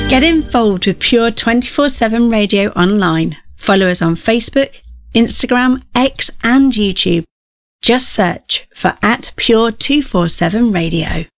Get involved with Pure 24/7 Radio online. Follow us on Facebook, Instagram, X and YouTube. Just search for @Pure 247 Radio.